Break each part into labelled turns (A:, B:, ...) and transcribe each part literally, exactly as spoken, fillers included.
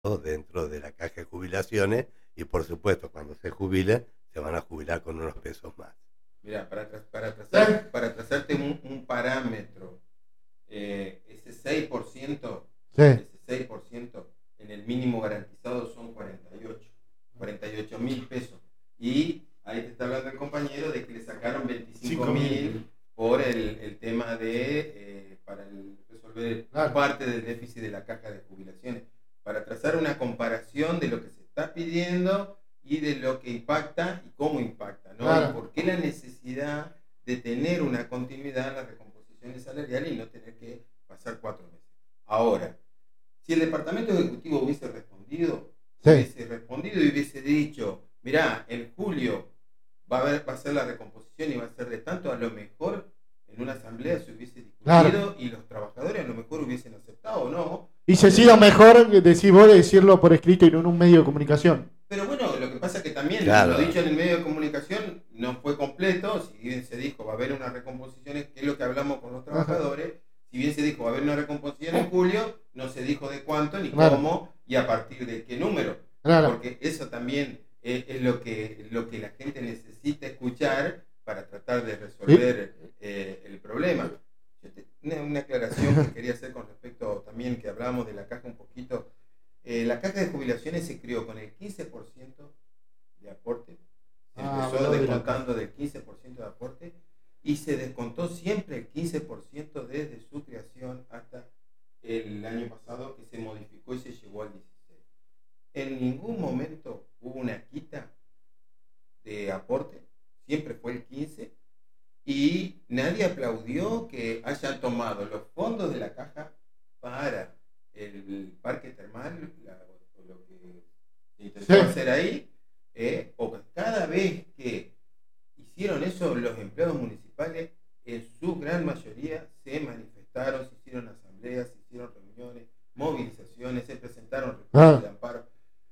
A: dentro de la caja de jubilaciones y por supuesto cuando se jubilen se van a jubilar con unos pesos más.
B: Mira, para, tra- para, trazar, para trazarte un, un parámetro, eh, ese seis por ciento,
C: Sí.
B: ese seis por ciento en el mínimo garantizado son cuarenta y ocho mil pesos. Y ahí te está hablando el compañero de que le sacaron veinticinco mil por el, el tema de, eh, para el, resolver
C: Claro.
B: parte del déficit de la caja de jubilaciones. Para trazar una comparación de lo que se está pidiendo y de lo que impacta y cómo impacta, ¿no?
C: Claro.
B: Y por qué la necesidad de tener una continuidad en las recomposiciones salariales y no tener que pasar cuatro meses. Ahora, si el departamento ejecutivo hubiese respondido,
C: Sí.
B: hubiese respondido y hubiese dicho, mirá, en julio va a, haber, va a ser la recomposición y va a ser de tanto, a lo mejor en una asamblea se hubiese discutido
C: Claro.
B: y los trabajadores a lo mejor hubiesen aceptado o no.
C: Y se sido mejor, decís vos, decirlo por escrito y no en un medio de comunicación.
B: Pero bueno, lo que pasa es que también
A: Claro.
B: lo dicho en el medio de comunicación no fue completo. Si bien se dijo va a haber unas recomposiciones, que es lo que hablamos con los trabajadores, si bien se dijo va a haber una recomposición en julio, no se dijo de cuánto ni
C: Claro.
B: cómo y a partir de qué número.
C: Claro.
B: Porque eso también es, es lo que lo que la gente necesita escuchar para tratar de resolver eh, el problema. Yo te- Una, una aclaración que quería hacer con respecto también que hablábamos de la caja un poquito. Eh, la caja de jubilaciones se creó con el quince por ciento de aporte, se
C: Ah,
B: empezó
C: habló de la
B: descontando del quince por ciento de aporte y se descontó siempre el quince por ciento desde su creación hasta el año pasado que se modificó y se llegó al dieciséis. En ningún momento hubo una quita de aporte, siempre fue el quince y nadie aplaudió que hayan tomado los fondos de la caja para el parque termal, la- o lo que se intentó
C: Sí.
B: hacer ahí, eh, o que cada vez que hicieron eso los empleados municipales, en su gran mayoría se manifestaron, se hicieron asambleas, se hicieron reuniones, movilizaciones, se presentaron recursos
C: Ah.
B: de amparo.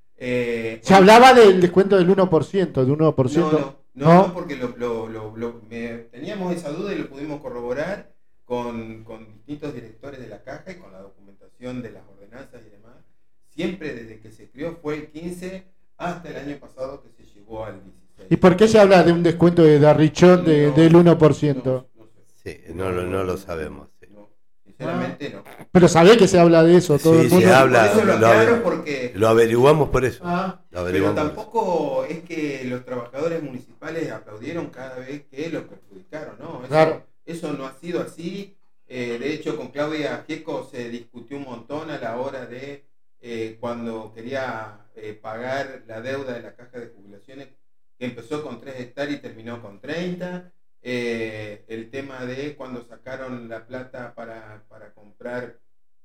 B: Eh,
C: Se hablaba del descuento del uno por ciento, de uno por
B: no,
C: ciento.
B: no, no, no, porque lo, lo, lo, lo- me- teníamos esa duda y lo pudimos corroborar con, con distintos directores de la caja y con la documentación de las ordenanzas y demás. Siempre desde que se creó fue el quince hasta el año pasado que se llegó al dieciséis.
C: ¿Y por qué se habla de un descuento de Darrichón de,
B: No,
C: del uno por ciento?
B: No, no sé.
A: Sí, no, lo- no lo sabemos. Sí.
B: No, sinceramente no.
C: Pero sabés que se habla de eso, todo
A: Sí,
C: el
A: se
C: mundo.
A: habla.
B: Por eso lo
A: lo
B: aclaro
A: ave-
B: porque...
A: Lo averiguamos por eso.
C: Ah,
A: Lo
B: Pero
A: averiguamos por eso.
B: tampoco es que los trabajadores municipales aplaudieron cada vez que los perjudicaron, ¿no? Eso,
C: Claro.
B: eso no ha sido así. Eh, de hecho, con Claudia Gieco se discutió un montón a la hora de eh, cuando quería eh, pagar la deuda de la caja de jubilaciones, que empezó con tres hectáreas y terminó con treinta. Eh, el tema de cuando sacaron la plata para, para comprar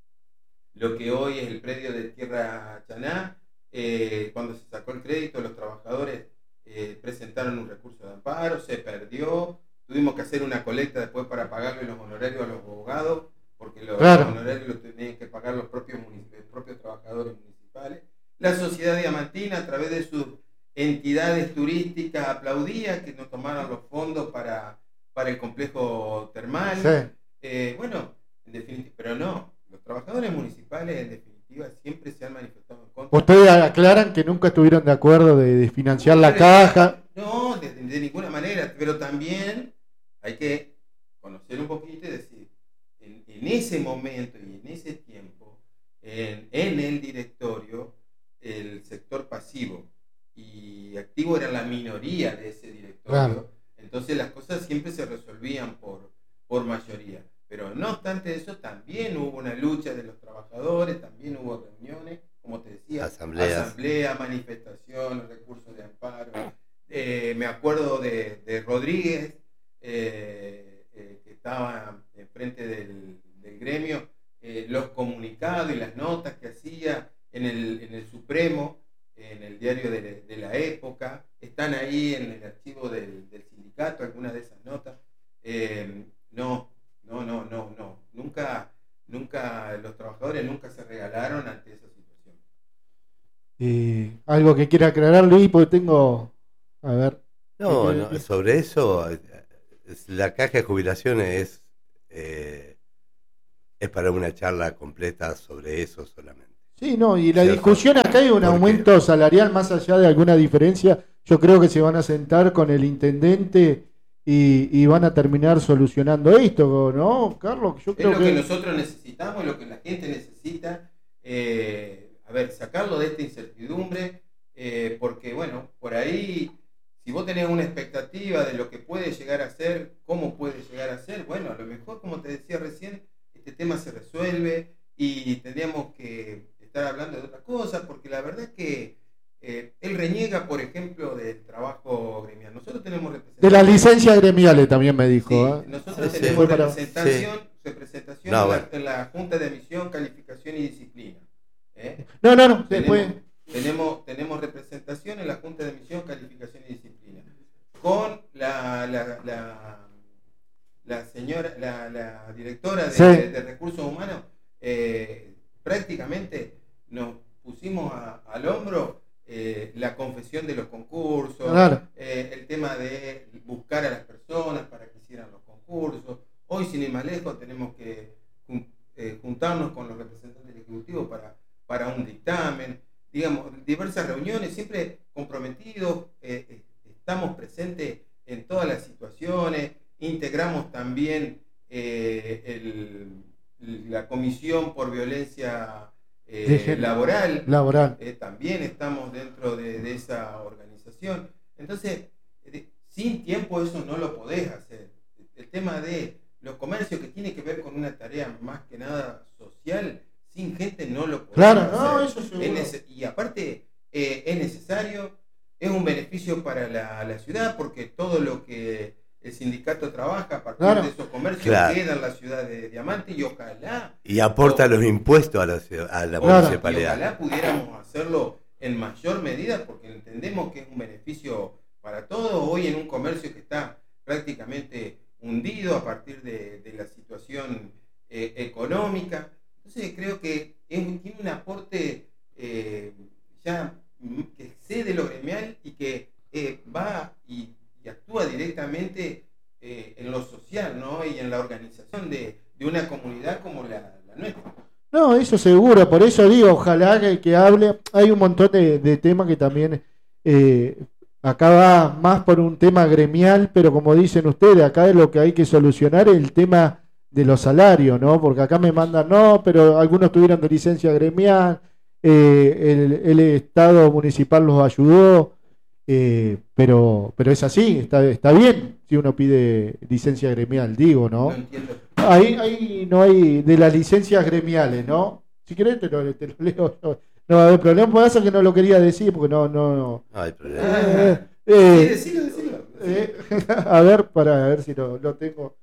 B: lo que hoy es el predio de Tierra Chaná. Eh, cuando se sacó el crédito, los trabajadores eh, presentaron un recurso de amparo, se perdió, tuvimos que hacer una colecta después para pagarle los honorarios a los abogados, porque los,
C: Claro.
B: los honorarios los tenían que pagar los propios, munici- los propios trabajadores municipales. La Sociedad Diamantina, a través de sus entidades turísticas, aplaudía que no tomaran los fondos para, para el complejo termal.
C: sí.
B: Eh, bueno, en definitiva, pero no, los trabajadores municipales en definitiva siempre se han manifestado en contra.
C: Ustedes aclaran que nunca estuvieron de acuerdo de, de financiar la caja.
B: No, de, de ninguna manera, pero también hay que conocer un poquito y decir, en, en ese momento y en ese tiempo, en, en el directorio, el sector pasivo y activo era la minoría de ese directorio.
C: Claro.
B: Entonces las cosas siempre se resolvían por, por mayoría. Pero no obstante eso, también hubo una lucha de los trabajadores, también hubo reuniones, como te decía,
A: Asambleas.
B: asamblea, manifestación, recursos de amparo. Eh, me acuerdo de, de Rodríguez, eh, eh, que estaba enfrente del, del gremio, eh, los comunicados y las notas que hacía en el, en el Supremo, en el diario de, de la época, están ahí en el archivo del, del sindicato, algunas de esas notas. Eh, no, no, no, no, no, nunca, nunca, los trabajadores nunca se regalaron ante esa situación.
C: Y algo que quiera aclarar, Luis, porque tengo. A ver.
A: No, no, sobre eso, eh, es- la caja de jubilaciones es, eh, es para una charla completa sobre eso solamente.
C: Sí, Sí, no, y la
A: ¿Cierto?
C: discusión acá hay un
A: Porque-
C: aumento salarial más allá de alguna diferencia. Yo creo que se van a sentar con el intendente y, y van a terminar solucionando esto, ¿no, Carlos? Yo
B: Es
C: creo
B: lo que
C: que...
B: nosotros necesitamos, es lo que la gente necesita. eh, a ver, sacarlo de esta incertidumbre, eh, porque bueno, por ahí, si vos tenés una expectativa de lo que puede llegar a ser, cómo puede llegar a ser, bueno, a lo mejor, como te decía recién, este tema se resuelve y tendríamos que estar hablando de otra cosa, porque la verdad es que eh, él reniega, por ejemplo, del trabajo gremial. Nosotros tenemos representación.
C: De las licencias gremiales también me dijo.
B: Sí,
C: ¿eh?
B: nosotros
A: Sí,
B: tenemos
C: sí.
B: representación, representación
A: No,
B: en,
A: bueno.
B: la, en la Junta de Admisión, Calificación y Disciplina. ¿eh?
C: No, no, no,
B: Tenemos,
C: después...
B: tenemos, tenemos representación en la Junta de Admisión, Calificación y Disciplina. Con la, la, la, la señora, la, la directora de,
C: Sí.
B: de, de Recursos Humanos, eh, prácticamente nos pusimos a, al hombro eh, la confesión de los concursos,
C: Claro.
B: eh, el tema de buscar a las personas para que hicieran los concursos. Hoy, sin ir más lejos, tenemos que jun- eh, juntarnos con los representantes del Ejecutivo para, para un dictamen, digamos, diversas reuniones, siempre comprometidos, eh, eh, estamos presentes en todas las situaciones, integramos también eh, el, la Comisión por Violencia eh,
C: De género.
B: Laboral,
C: Laboral.
B: eh, también estamos dentro de, de esa organización. Entonces, eh, sin tiempo eso no lo podés hacer. El tema de los comercios que tiene que ver con una tarea más que nada social, sin gente no lo podés
C: Claro,
B: hacer.
C: no, eso seguro.
B: Es nece- y aparte eh, es necesario, es un beneficio para la, la ciudad, porque todo lo que el sindicato trabaja a partir
C: Claro.
B: de esos comercios
A: Claro.
B: queda en la ciudad de Diamante, y ojalá
A: Y aporta los impuestos a la, ciudad- a la
C: Claro.
B: y
A: municipalidad.
B: ojalá pudiéramos hacerlo en mayor medida, porque entendemos que es un beneficio para todos. Hoy en un comercio que está prácticamente hundido a partir de, de la situación eh, económica. Entonces creo que es- tiene un aporte eh, ya mm, que excede lo gremial y que eh, va y, y actúa directamente eh, en lo social, ¿no? Y en la organización de, de una comunidad como la, la nuestra.
C: No, eso seguro, por eso digo, ojalá que, que hable. Hay un montón de, de temas que también eh, acá va más por un tema gremial, pero como dicen ustedes, acá es lo que hay que solucionar el tema de los salarios, ¿no? Porque acá me mandan, no, pero algunos tuvieron de licencia gremial, eh, el, el Estado municipal los ayudó, eh, pero, pero es así, está, está bien si uno pide licencia gremial, digo, ¿no?
B: No entiendo.
C: Ahí, ahí no hay de las licencias gremiales, ¿no? Si querés te lo, te lo leo yo. No va a haber problema, pasa que no lo quería decir porque no, no, no.
A: No hay problema.
C: Eh,
B: Sí,
C: eh,
B: decilo, decilo.
C: eh, a ver, para ver si lo, lo tengo.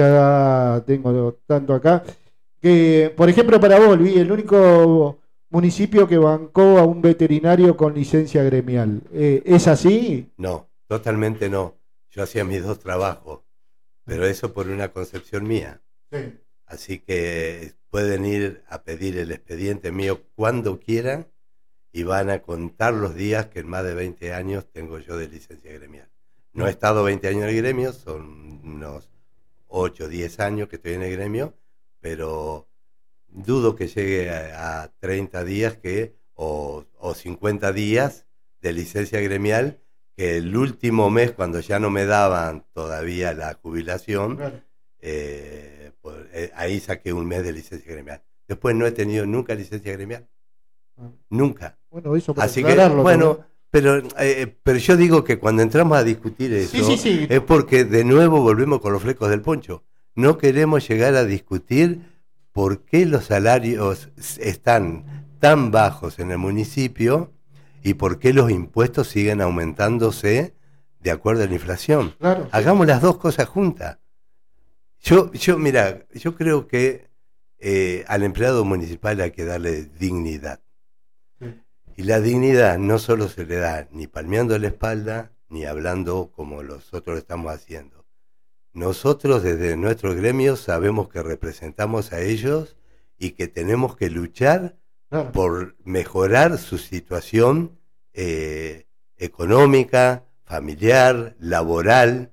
C: Ya tengo tanto acá. Que, por ejemplo, para vos, Luis, el único municipio que bancó a un veterinario con licencia gremial. Eh, ¿Es así?
A: No, totalmente no. Yo hacía mis dos trabajos, pero eso por una concepción mía.
C: Sí.
A: Así que pueden ir a pedir el expediente mío cuando quieran y van a contar los días que en más de veinte años tengo yo de licencia gremial. No he estado veinte años en el gremio, son unos ocho o diez años que estoy en el gremio, pero dudo que llegue a, a treinta días que o, o cincuenta días de licencia gremial, que el último mes, cuando ya no me daban todavía la jubilación,
C: Claro.
A: eh, por- eh, ahí saqué un mes de licencia gremial. Después no he tenido nunca licencia gremial.
C: Ah.
A: Nunca.
C: Bueno, eso para
A: Así que,
C: aclararlo
A: bueno,
C: también.
A: pero, eh, pero yo digo que cuando entramos a discutir eso,
C: Sí, sí, sí.
A: es porque de nuevo volvemos con los flecos del poncho. No queremos llegar a discutir por qué los salarios están tan bajos en el municipio y por qué los impuestos siguen aumentándose de acuerdo a la inflación.
C: Claro.
A: Hagamos las dos cosas juntas. Yo, yo mira, yo creo que eh, al empleado municipal hay que darle dignidad.
C: Sí.
A: Y la dignidad no solo se le da ni palmeando la espalda, ni hablando como los otros estamos haciendo. Nosotros desde nuestro gremio sabemos que representamos a ellos y que tenemos que luchar
C: Claro.
A: por mejorar su situación eh, económica, familiar, laboral,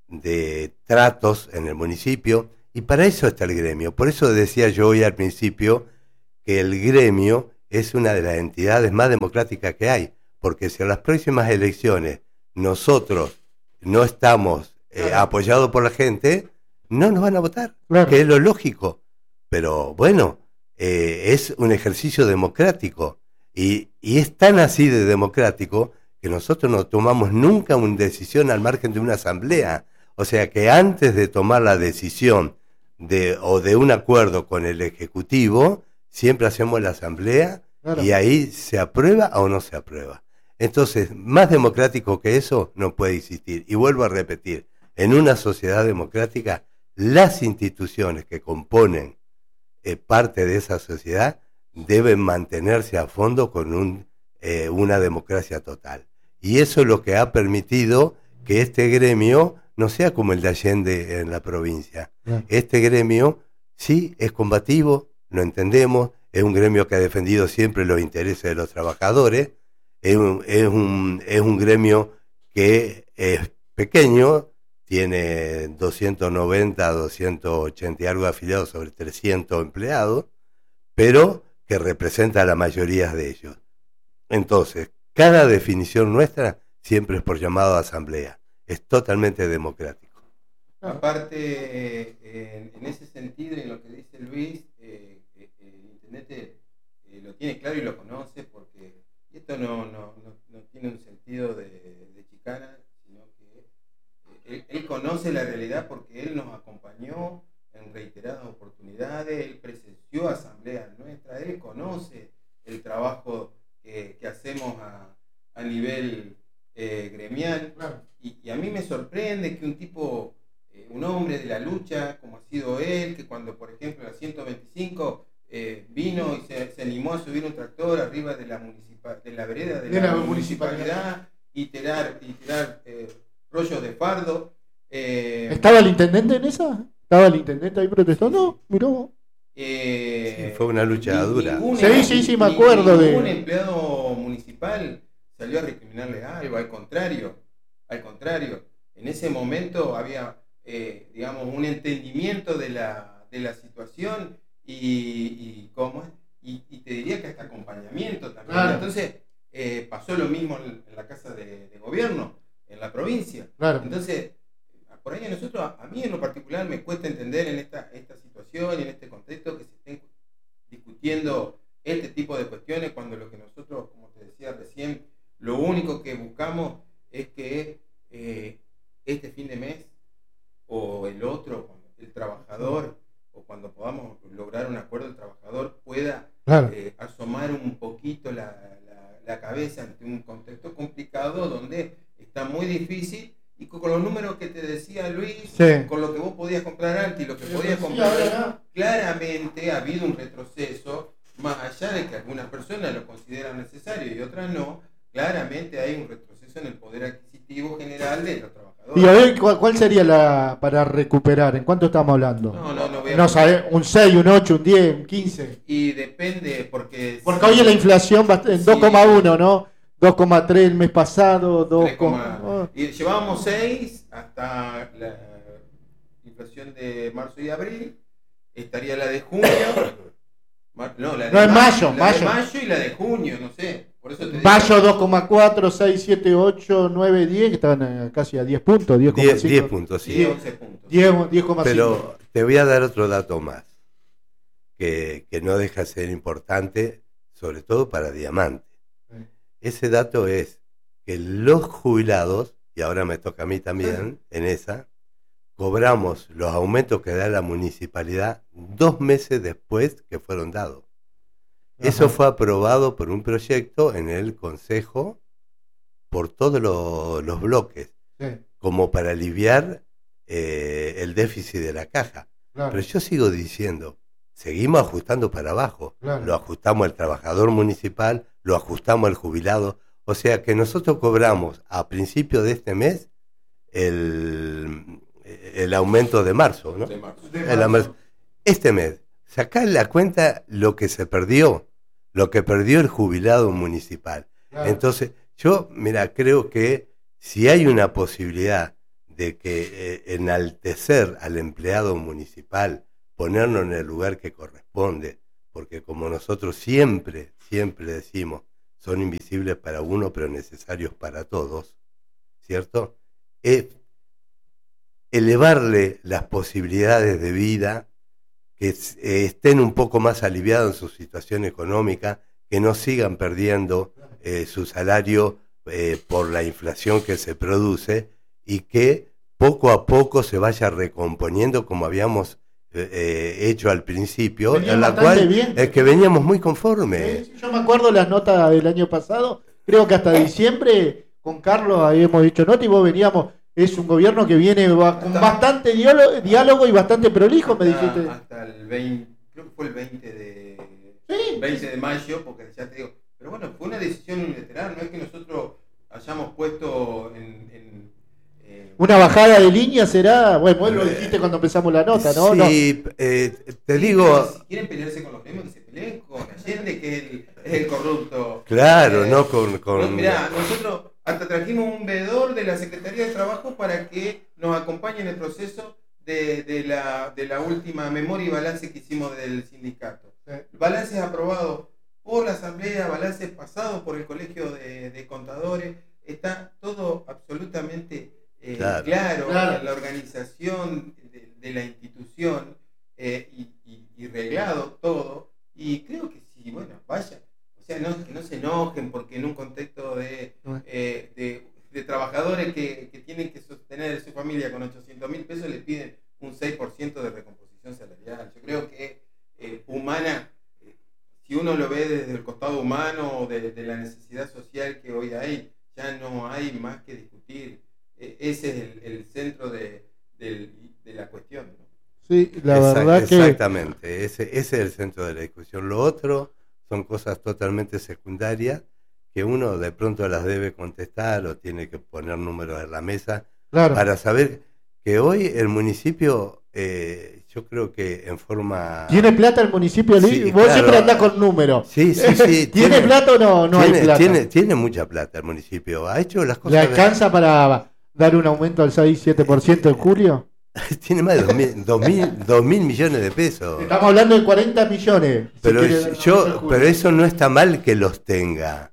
A: de tratos en el municipio, y para eso está el gremio. Por eso decía yo hoy al principio que el gremio es una de las entidades más democráticas que hay, porque si a las próximas elecciones nosotros no estamos eh, claro. apoyados por la gente, no nos van a votar, claro. que es lo lógico. Pero bueno, eh, es un ejercicio democrático y, y es tan así de democrático que nosotros no tomamos nunca una decisión al margen de una asamblea. O sea que antes de tomar la decisión de o de un acuerdo con el Ejecutivo, siempre hacemos la asamblea claro. y ahí se aprueba o no se aprueba. Entonces, más democrático que eso no puede existir. Y vuelvo a repetir, en una sociedad democrática, las instituciones que componen eh, parte de esa sociedad deben mantenerse a fondo con un, eh, una democracia total. Y eso es lo que ha permitido que este gremio no sea como el de Allende en la provincia. Bien. Este gremio sí es combativo, lo entendemos, es un gremio que ha defendido siempre los intereses de los trabajadores, es un, es un, es un gremio que es pequeño, tiene doscientos noventa, doscientos ochenta y algo afiliados sobre trescientos empleados, pero que representa a la mayoría de ellos. Entonces, cada definición nuestra siempre es por llamado a asamblea. Es totalmente democrático.
B: Aparte, eh, en ese sentido, en lo que dice Luis, eh, eh, el intendente eh, lo tiene claro y lo conoce, porque esto no, no, no, no tiene un sentido de, de chicana, sino que eh, él, él conoce la realidad porque él nos acompañó en reiteradas oportunidades, él presenció asambleas nuestras, él conoce el trabajo que, que hacemos a, a nivel eh, gremial. Claro. Y, y a mí me sorprende que un tipo, eh, un hombre de la lucha, como ha sido él, que cuando, por ejemplo, la ciento veinticinco eh, vino y se, se animó a subir un tractor arriba de la, municipal, de la vereda de, de la, la municipalidad y tirar, y tirar eh, rollos de fardo. Eh,
C: ¿Estaba el intendente en esa? ¿Estaba el intendente ahí protestando? Miró.
A: Eh, sí, fue una lucha
B: ni,
A: dura.
B: Ningún,
C: sí, sí, sí, me acuerdo
B: ni,
C: de...
B: Ningún empleado municipal salió a recriminarle algo, al contrario. Al contrario, en ese momento había, eh, digamos, un entendimiento de la, de la situación y, y, ¿cómo es? Y, y te diría que hasta acompañamiento también. Claro. Entonces, eh, pasó lo mismo en, en la Casa de, de Gobierno, en la provincia.
C: Claro.
B: Entonces, por ahí a nosotros, a, a mí en lo particular, me cuesta entender en esta, esta situación y en este contexto que se estén discutiendo este tipo de cuestiones cuando lo que nosotros, como te decía recién, lo único que buscamos es que eh, este fin de mes o el otro, cuando el trabajador o cuando podamos lograr un acuerdo, el trabajador pueda claro. eh, asomar un poquito la, la, la cabeza ante un contexto complicado donde está muy difícil y con, con los números que te decía Luis, sí. con lo que vos podías comprar antes y lo que Pero podías comprar sí, antes, claramente ha habido un retroceso, más allá de que algunas personas lo consideran necesario y otras no. Claramente hay un retroceso en el poder adquisitivo general de los trabajadores.
C: Y a ver, ¿cuál, cuál sería la para recuperar? ¿En cuánto estamos hablando?
B: No, no, no voy a
C: no sabe, un seis, un ocho, un diez, un quince.
B: Y depende, porque...
C: Porque si, hoy es la inflación en sí, dos coma uno, ¿no? dos coma tres el mes pasado, dos...
B: Oh. Y llevábamos seis hasta la inflación de marzo y abril. Estaría la de junio. no, la de
C: no,
B: mayo,
C: mayo,
B: la
C: mayo.
B: de mayo y la de junio, no sé. Por eso te
C: Mayo dos coma cuatro, seis, siete, ocho, nueve, diez, que estaban a casi a diez puntos. diez,
A: diez, diez puntos, sí.
B: diez, once puntos.
C: diez coma cinco.
A: Pero te voy a dar otro dato más, que, que no deja de ser importante, sobre todo para Diamante. Sí. Ese dato es que los jubilados, y ahora me toca a mí también, sí. en esa, cobramos los aumentos que da la municipalidad dos meses después que fueron dados. Eso Ajá. fue aprobado por un proyecto en el Consejo por todos lo, los bloques, sí. como para aliviar eh, el déficit de la caja. Claro. Pero yo sigo diciendo, seguimos ajustando para abajo. Claro. Lo ajustamos al trabajador municipal, lo ajustamos al jubilado. O sea que nosotros cobramos a principio de este mes el, el aumento de marzo, ¿no?
B: De marzo.
C: De
A: marzo.
C: marzo.
A: Este mes, sacar la cuenta lo que se perdió. Lo que perdió el jubilado municipal. Claro. Entonces, yo, mira, creo que si hay una posibilidad de que eh, enaltecer al empleado municipal, ponerlo en el lugar que corresponde, porque como nosotros siempre, siempre decimos, son invisibles para uno, pero necesarios para todos, ¿cierto? Es elevarle las posibilidades de vida, que eh, estén un poco más aliviados en su situación económica, que no sigan perdiendo eh, su salario eh, por la inflación que se produce, y que poco a poco se vaya recomponiendo como habíamos eh, hecho al principio,
C: Venía
A: en la
C: bastante
A: cual
C: bien.
A: es que veníamos muy conformes.
C: Sí, yo me acuerdo las notas del año pasado, creo que hasta diciembre con Carlos habíamos dicho nota y vos veníamos, es un gobierno que viene ba- con bastante diálogo, diálogo y bastante prolijo, me
B: hasta,
C: dijiste.
B: hasta el veinte, creo que fue el veinte de,
C: Sí.
B: veinte de mayo, porque ya te digo, pero bueno, fue una decisión unilateral, no es que nosotros hayamos puesto en... en eh,
C: Una bajada de línea será, bueno, vos lo dijiste cuando empezamos la nota, ¿no?
A: Sí,
C: No.
A: eh, te
B: sí,
A: digo...
B: Si quieren pelearse con los gremios, que se peleen con Allende, que es el, es el corrupto.
A: Claro,
B: Eh,
A: no con... con...
B: No, mirá, nosotros hasta trajimos un veedor de la Secretaría de Trabajo para que nos acompañe en el proceso de, de, la, de la última memoria y balance que hicimos del sindicato. Balances aprobados por la Asamblea, balances pasados por el Colegio de, de Contadores, está todo absolutamente eh,
A: Claro.
B: claro,
C: Claro.
B: en la organización de, de la institución eh, y, y, y reglado todo, y creo que sí, bueno, vaya. O sea, no, que no se enojen porque en un contexto de, eh, de, de trabajadores que, que tienen que sostener su familia con ochocientos mil pesos le piden un seis por ciento de recomposición salarial. Yo creo que eh, humana, eh, si uno lo ve desde el costado humano, de, de la necesidad social que hoy hay, ya no hay más que discutir. Eh, ese es el, el centro de, de, de la cuestión, ¿no?
C: Sí, la
A: Exact-
C: verdad que...
A: Exactamente, ese, ese es el centro de la discusión. Lo otro son cosas totalmente secundarias que uno de pronto las debe contestar o tiene que poner números en la mesa
C: Claro.
A: para saber que hoy el municipio, eh, yo creo que en forma...
C: ¿Tiene plata el municipio?
A: Sí,
C: Vos
A: claro.
C: siempre andás con números.
A: Sí, sí, sí.
C: ¿Tiene plata o no, no
A: tiene,
C: hay plata?
A: Tiene, tiene mucha plata el municipio. Ha hecho las
C: ¿Le
A: cosas...
C: alcanza para dar un aumento al seis siete por ciento en julio?
A: Tiene más de dos mil, dos mil, dos mil millones de pesos.
C: Estamos hablando de cuarenta millones. si
A: Pero
C: quiere dar un aumento en
A: yo,
C: julio.
A: pero eso no está mal que los tenga.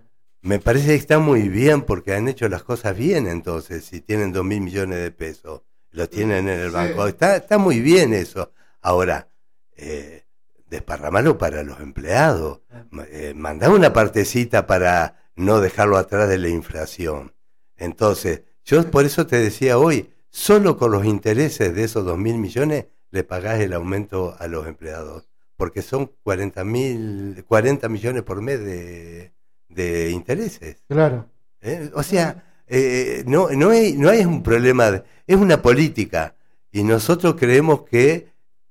A: Me parece que está muy bien porque han hecho las cosas bien. Entonces, si tienen dos mil millones de pesos, los tienen en el
C: Sí.
A: banco, está, está muy bien eso. Ahora, eh, desparramarlo para los empleados, eh, mandar una partecita para no dejarlo atrás de la inflación. Entonces, yo por eso te decía hoy, solo con los intereses de esos dos mil millones le pagás el aumento a los empleados, porque son cuarenta mil, cuarenta millones por mes de, de intereses.
C: Claro.
A: ¿Eh? O sea, eh, no, no, hay, no hay un problema, de- es una política, y nosotros creemos que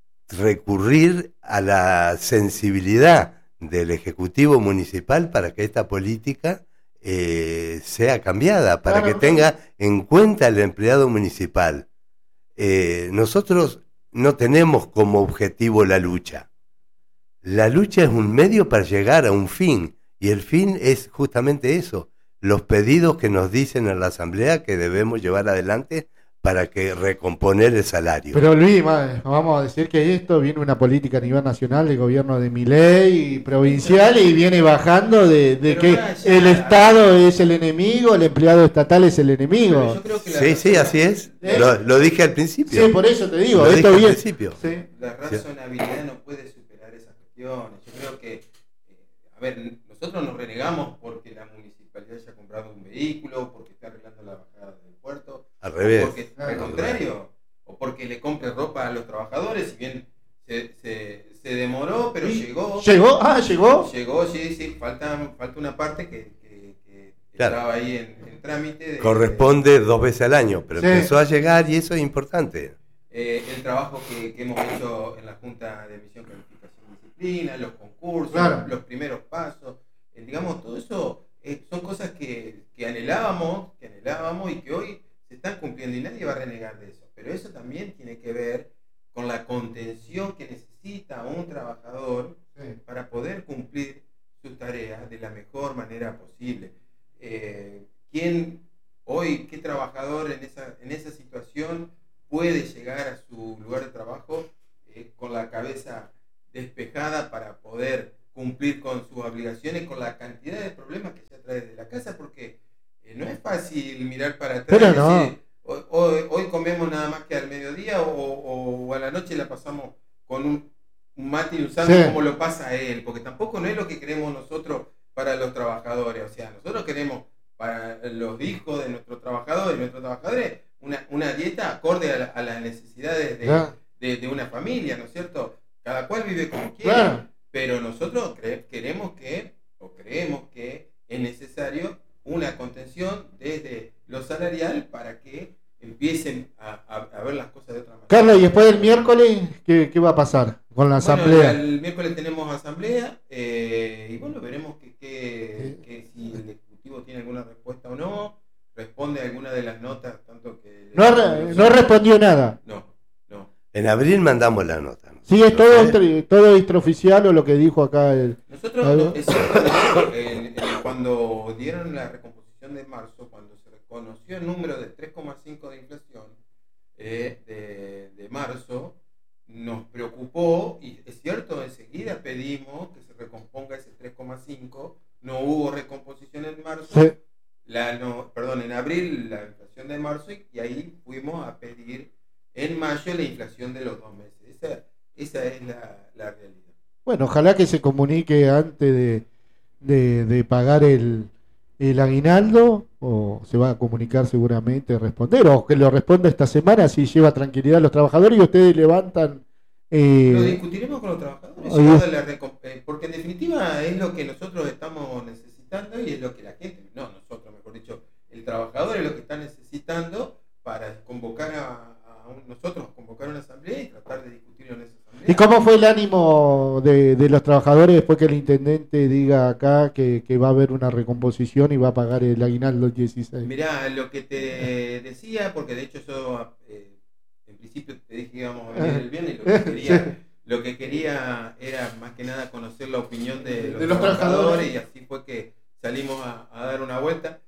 A: recurrir a la sensibilidad del Ejecutivo Municipal para que esta política eh, sea cambiada, para
C: Claro.
A: que tenga en cuenta el empleado municipal. Eh, nosotros no tenemos como objetivo la lucha. La lucha es un medio para llegar a un fin, y el fin es justamente eso, los pedidos que nos dicen en la Asamblea que debemos llevar adelante para que recomponer el salario.
C: Pero Luis, ma- vamos a decir que esto viene una política a nivel nacional del gobierno de Milei y provincial y viene bajando de, de
B: Pero
C: que
B: ya- ya-
C: el Estado es el enemigo, el empleado estatal es el
B: Pero
C: enemigo.
B: yo creo que la
A: Sí, sí,
B: razón-
A: así es.
C: ¿Eh?
A: Lo, lo dije al principio.
C: Sí, por eso te digo,
A: Lo dije
C: esto
A: al
C: viene...
A: principio.
C: Sí.
B: La razonabilidad no puede superar esas cuestiones. Yo creo que, eh, a ver, nosotros nos renegamos porque la municipalidad haya comprado un vehículo, porque está arreglando la bajada del puerto,
A: Al revés.
B: o porque, al contrario, o porque le compre ropa a los trabajadores, si bien se, se, se demoró, pero
C: ¿Y
B: llegó.
C: ¿Llegó? Ah, ¿llegó?
B: Llegó, sí, sí, falta, falta una parte que, que, que
A: Claro.
B: estaba ahí en, en trámite. De,
A: Corresponde dos veces al año, pero
C: Sí.
A: empezó a llegar y eso es importante.
B: Eh, el trabajo que, que hemos hecho en la Junta de Emisión, Calificación y Disciplina, los concursos,
C: Claro.
B: los primeros pasos, eh, digamos, todo eso eh, son cosas que, que anhelábamos, que anhelábamos y que hoy se están cumpliendo y nadie va a renegar de eso. Pero eso también tiene que ver con la contención que necesita un trabajador para poder cumplir sus tareas de la mejor manera posible. Eh, ¿Quién hoy, qué trabajador en esa, en esa situación puede llegar a su lugar de trabajo eh, con la cabeza despejada para poder cumplir con sus obligaciones, con la cantidad de problemas que ya trae de la casa, porque eh, no es fácil mirar para atrás.
C: Pero
B: y
C: no.
B: decir, hoy, hoy, hoy comemos nada más que al mediodía o, o, o a la noche la pasamos con un, un mate y un sándwich, sí, como lo pasa a él, porque tampoco no es lo que queremos nosotros para los trabajadores. O sea, nosotros queremos para los hijos de nuestros trabajadores, de nuestros trabajadores, una, una dieta acorde a, la, a las necesidades de, yeah. de, de una familia, ¿no es cierto? Cada cual vive como quiere, claro. Pero nosotros cre- queremos que, o creemos que es necesario una contención desde lo salarial para que empiecen a, a, a ver las cosas de otra manera.
C: Carlos, y después del miércoles, ¿qué, qué va a pasar con la
B: bueno,
C: asamblea?
B: El, el miércoles tenemos asamblea eh, y bueno, veremos que, que, sí. que si el Ejecutivo tiene alguna respuesta o no, responde a alguna de las notas, tanto que...
C: No, re, no respondió nada.
B: No, no.
A: En abril mandamos la nota, ¿no?
C: Sí, es todo, entre, todo extraoficial o lo que dijo acá el...
B: Nosotros, no, es cierto, el, el, cuando dieron la recomposición de marzo, cuando se reconoció el número de tres coma cinco de inflación eh, de, de marzo, nos preocupó, y es cierto, enseguida pedimos que se recomponga ese tres coma cinco, no hubo recomposición en marzo, sí. la, no, perdón, en abril la inflación de marzo, y, y ahí fuimos a pedir en mayo la inflación de los dos meses. Esa, esa es la, la realidad.
C: Bueno, ojalá que se comunique antes de, de, de pagar el, el aguinaldo, o se va a comunicar seguramente, responder, o que lo responda esta semana, si lleva tranquilidad a los trabajadores y ustedes levantan...
B: Eh, lo discutiremos con los trabajadores, oye, la recomp- eh, porque en definitiva es lo que nosotros estamos necesitando y es lo que la gente, no nosotros, mejor dicho, el trabajador es lo que está necesitando para convocar a, a un, nosotros, convocar una asamblea y tratar de discutirlo en esa asamblea.
C: ¿Y cómo fue el ánimo de, de los trabajadores después que el intendente diga acá que, que va a haber una recomposición y va a pagar el aguinaldo dieciséis?
B: Mirá, lo que te decía, porque de hecho yo eh, en principio te dije que íbamos a venir el viernes y lo que quería, sí. lo que quería era más que nada conocer la opinión de los, de los trabajadores, trabajadores y así fue que salimos a, a dar una vuelta.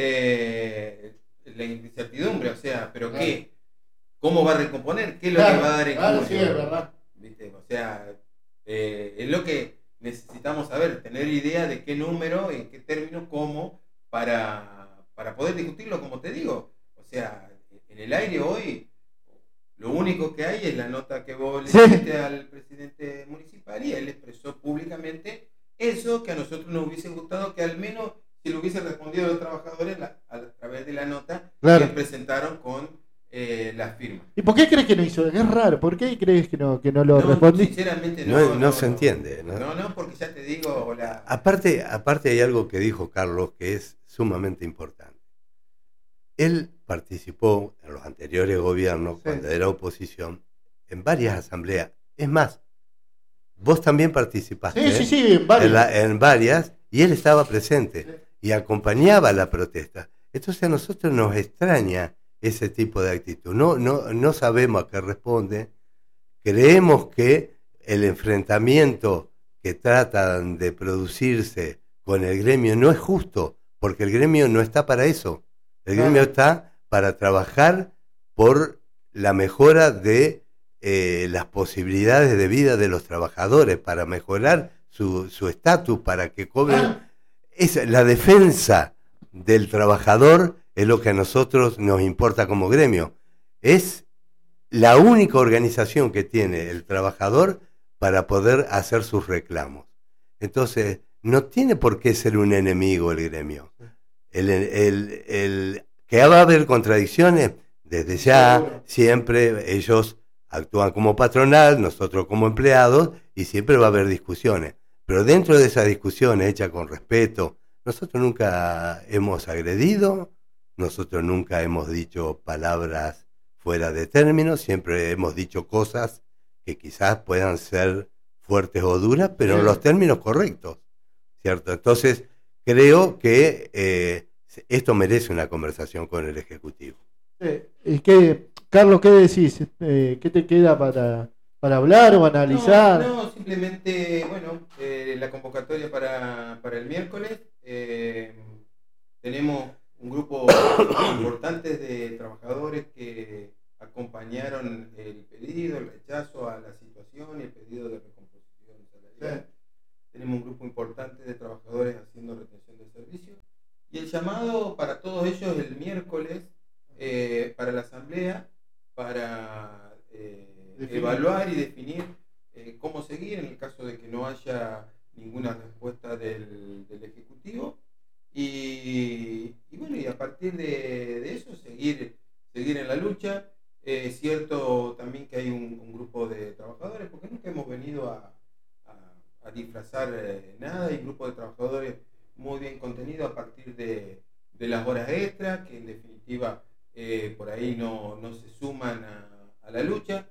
B: Eh, la incertidumbre, o sea, ¿pero claro. qué? ¿Cómo va a recomponer? ¿Qué es lo
C: claro,
B: que va a dar en
C: claro,
B: julio?
C: Sí, es verdad.
B: ¿Viste? O sea, eh, es lo que necesitamos saber, tener idea de qué número, en qué términos, cómo, para, para poder discutirlo, como te digo. O sea, en el aire hoy, lo único que hay es la nota que vos le
C: sí.
B: diste al presidente municipal y él expresó públicamente eso que a nosotros nos hubiese gustado que al menos si lo hubiese respondido a los trabajadores la, a través de la nota claro. que presentaron con eh, las firmas.
C: ¿Y por qué crees que no hizo? Es raro, ¿por qué crees que no, que no lo
B: no,
C: respondí?
B: Sinceramente no.
A: No,
B: no,
A: no,
B: no
A: se
B: no,
A: entiende. ¿no?
B: no, no, porque ya te digo... La...
A: Aparte, aparte hay algo que dijo Carlos que es sumamente importante. Él participó en los anteriores gobiernos, sí. cuando era oposición, en varias asambleas. Es más, vos también participaste
C: sí, sí, sí, en varias.
A: En, la, en varias, y él estaba presente sí. y acompañaba la protesta. Entonces a nosotros nos extraña ese tipo de actitud. No, no, no sabemos a qué responde. Creemos que el enfrentamiento que tratan de producirse con el gremio no es justo, porque el gremio no está para eso. El gremio claro. está para trabajar por la mejora de eh, las posibilidades de vida de los trabajadores, para mejorar su su estatus, para que cobren. Ah. Es la defensa del trabajador es lo que a nosotros nos importa como gremio. Es la única organización que tiene el trabajador para poder hacer sus reclamos. Entonces, no tiene por qué ser un enemigo el gremio. El, el, el, que va a haber contradicciones, desde ya, siempre ellos actúan como patronal, nosotros como empleados, y siempre va a haber discusiones. Pero dentro de esas discusiones hechas con respeto, nosotros nunca hemos agredido, nosotros nunca hemos dicho palabras fuera de término, siempre hemos dicho cosas que quizás puedan ser fuertes o duras, pero en los términos correctos, ¿cierto? Entonces, creo que eh, esto merece una conversación con el Ejecutivo.
C: Eh, ¿y qué, Carlos, qué decís? Eh, ¿Qué te queda para, para hablar o analizar?
B: No, no simplemente, bueno, eh, la convocatoria para, para el miércoles. Eh, tenemos un grupo importante de trabajadores que acompañaron el pedido, el rechazo a la situación y el pedido de recomposición salarial. Sí. Tenemos un Y el llamado para todos ellos el miércoles eh, para la asamblea, para eh, evaluar y definir eh, cómo seguir en el caso de que no haya ninguna respuesta del, del Ejecutivo. Y, y bueno, y a partir de, de eso seguir, seguir en la lucha. Eh, es cierto también que hay un, un grupo de trabajadores, porque nunca hemos venido a, a, a disfrazar eh, nada, hay un grupo de trabajadores muy bien contenido a partir de, de las horas extras, que en definitiva eh, por ahí no, no se suman a, a la lucha,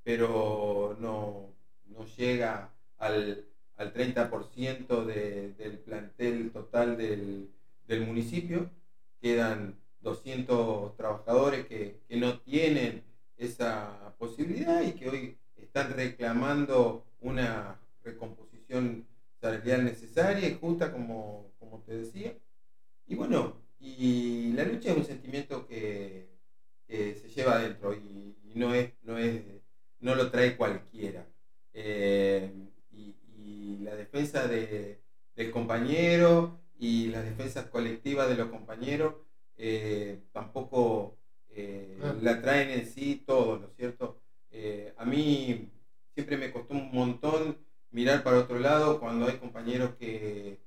B: pero no, no llega al, al treinta por ciento de, del plantel total del, del municipio. Quedan doscientos trabajadores que, que no tienen esa posibilidad y que hoy están reclamando una recomposición salarial necesaria y justa, como, como te decía. Y bueno, y la lucha es un sentimiento que, que se lleva adentro y, y no, es, no, es, no lo trae cualquiera. Eh, y, y la defensa de, del compañero y las defensas colectivas de los compañeros eh, tampoco eh, ah. la traen en sí todos, ¿no es cierto? Eh, a mí siempre me costó un montón mirar para otro lado cuando hay compañeros que,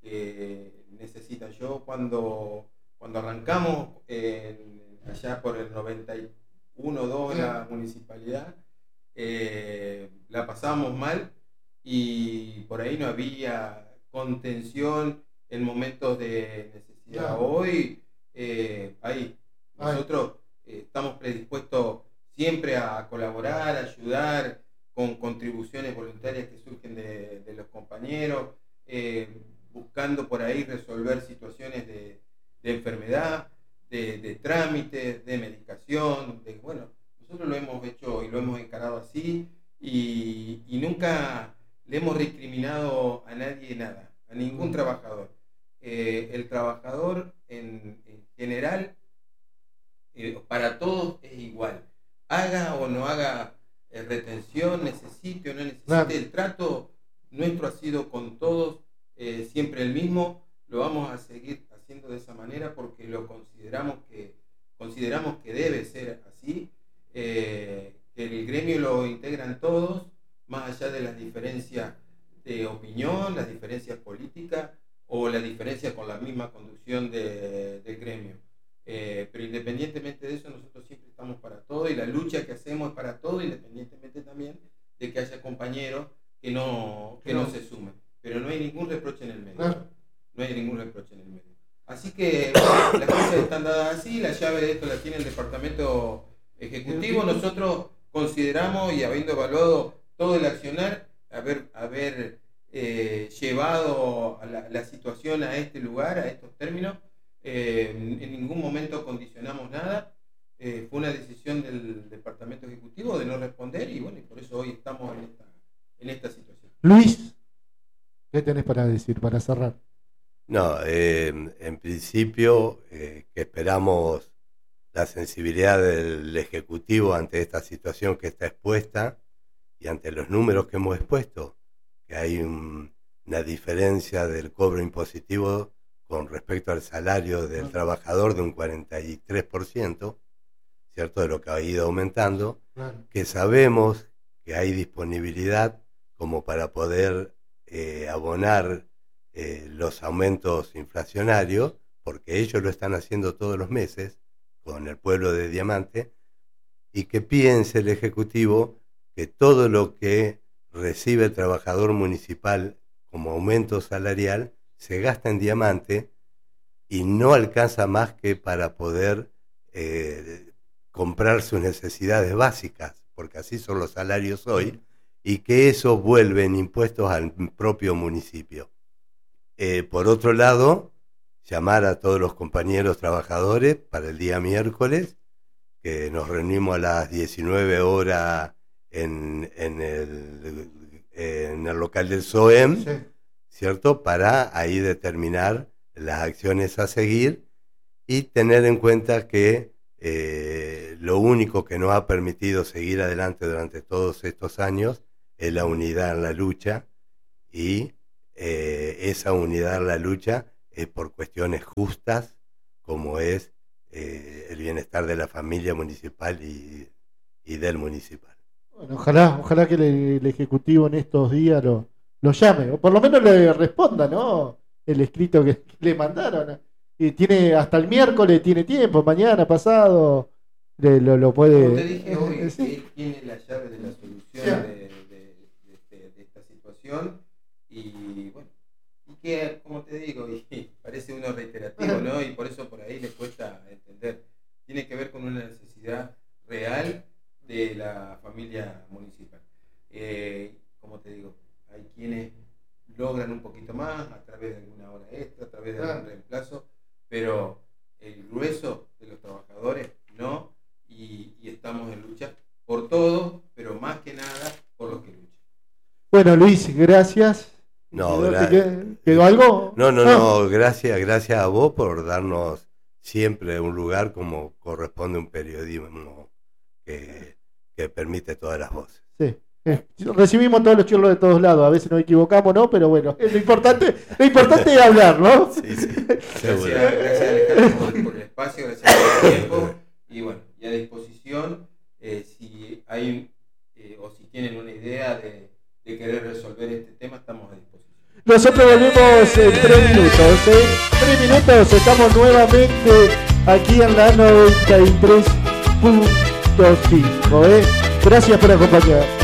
B: que necesitan. Yo cuando, cuando arrancamos eh, allá por el noventa y uno dos la municipalidad, eh, la pasábamos mal y por ahí no había contención en momentos de necesidad. No. Hoy eh, ahí nosotros eh, estamos predispuestos siempre a colaborar, a ayudar con contribuciones voluntarias que surgen de, de los compañeros, eh, buscando por ahí resolver situaciones de, de enfermedad, de, de trámites, de medicación, de, bueno, nosotros lo hemos hecho y lo hemos encarado así y, y nunca le hemos recriminado a nadie nada, a ningún trabajador. Eh, el trabajador en, en general, eh, para todos es igual, haga o no haga eh, retención, necesite o no necesite, claro. El trato nuestro ha sido con todos eh, siempre el mismo, lo vamos a seguir haciendo de esa manera porque lo consideramos que, consideramos que debe ser así, eh, que el gremio lo integran todos, más allá de las diferencias de opinión, las diferencias políticas o la diferencia con la misma conducción de, del gremio. Eh, pero independientemente de eso, nosotros siempre estamos para todo y la lucha que hacemos es para todo, independientemente también de que haya compañeros que no, que no se sumen. Pero no hay ningún reproche en el medio. Claro. No hay ningún reproche en el medio. Así que bueno, las cosas están dadas así, la llave de esto la tiene el departamento ejecutivo. Nosotros consideramos, y habiendo evaluado todo el accionar, haber, haber eh, llevado a la, la situación a este lugar, a estos términos. Eh, en ningún momento condicionamos nada, eh, fue una decisión del departamento ejecutivo de no responder y bueno, y por eso hoy estamos en esta, en esta situación.
C: Luis, ¿qué tenés para decir, para cerrar?
A: No, eh, en principio eh, que esperamos la sensibilidad del ejecutivo ante esta situación que está expuesta y ante los números que hemos expuesto, que hay un, una diferencia del cobro impositivo con respecto al salario del trabajador de un cuarenta y tres por ciento, ¿cierto? De lo que ha ido aumentando, claro. Que sabemos que hay disponibilidad como para poder eh, abonar eh, los aumentos inflacionarios, porque ellos lo están haciendo todos los meses con el pueblo de Diamante, y que piense el Ejecutivo que todo lo que recibe el trabajador municipal como aumento salarial se gasta en Diamante y no alcanza más que para poder eh, comprar sus necesidades básicas, porque así son los salarios hoy, y que eso vuelve en impuestos al propio municipio. Eh, por otro lado, llamar a todos los compañeros trabajadores para el día miércoles, que nos reunimos a las diecinueve horas en, en, el, en el local del S O E M, sí. ¿Cierto? Para ahí determinar las acciones a seguir y tener en cuenta que eh, lo único que nos ha permitido seguir adelante durante todos estos años es la unidad en la lucha y eh, esa unidad en la lucha eh, por cuestiones justas, como es eh, el bienestar de la familia municipal y, y del municipal.
C: Bueno, ojalá, ojalá que el, el Ejecutivo en estos días lo, lo llame, o por lo menos le responda, ¿no? El escrito que, que le mandaron. Y tiene hasta el miércoles, tiene tiempo, mañana, pasado, le, lo, lo puede...
B: Como te dije hoy,
C: eh, sí.
B: él tiene la llave de la solución
C: Sí.
B: de, de, de, de, de esta situación, y bueno, y que, como te digo, y parece uno reiterativo, ¿no? Y por eso por ahí le cuesta entender. Tiene que ver con una necesidad real de la familia municipal. Eh, como te digo, hay quienes logran un poquito más a través de alguna hora extra, a través de algún reemplazo, pero el grueso de los trabajadores no, y, y estamos en lucha por todo, pero más que nada por los que luchan.
C: Bueno, Luis, gracias.
A: No,
C: ¿Quedó,
A: gra-
C: quedó- quedó algo?
A: No, no,
C: Ah,
A: no, gracias, gracias a vos por darnos siempre un lugar como corresponde a un periodismo que, que permite todas las voces.
C: Sí. Eh, recibimos todos los chirlos de todos lados, a veces nos equivocamos, ¿no? Pero bueno, lo importante, lo importante es hablar, ¿no?
A: Sí, sí, seguro.
B: Gracias, gracias Alejandro por, por el espacio, gracias por el tiempo, y bueno, y a disposición, eh, si hay eh, o si tienen una idea de, de querer resolver este tema, estamos a disposición.
C: Nosotros volvemos en tres minutos, ¿eh? Tres minutos, estamos nuevamente aquí en la noventa y tres punto cinco, ¿eh? Gracias por acompañar.